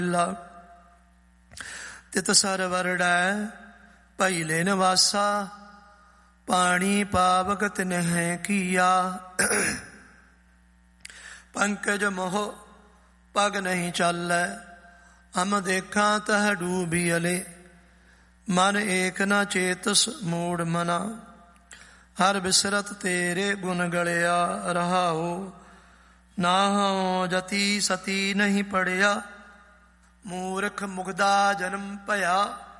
ਤਿਤ ਸਰ ਵਰੜੈ ਭਈ ਲੈ ਨਿਵਾਸਾ, ਪਾਣੀ ਪਾਵਕ ਤਿਨਹਿ ਕੀਆ। ਪੰਕਜ ਮੋਹ ਪਗ ਨਹੀਂ ਚਾਲੈ, ਹਮ ਦੇਖਾਂ ਤਹ ਡੂਬੀਅਲੇ। ਮਨ ਏਕ ਨ ਚੇਤਸ ਮੂੜ ਮਨਾ, ਹਰ ਬਿਸਰਤ ਤੇਰੇ ਗੁਣ ਗਲਿਆ। ਰਹਾਉ ਨਾਹਉ ਜਤੀ ਸਤੀ ਨਹੀਂ ਪੜਿਆ, ਮੂਰਖ ਮੁਗਦਾ ਜਨਮ ਭਇਆ।